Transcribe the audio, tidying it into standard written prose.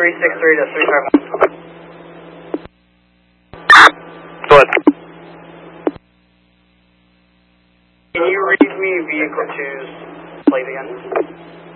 363 to 351. Go ahead. Can you read me vehicle 2's plate again?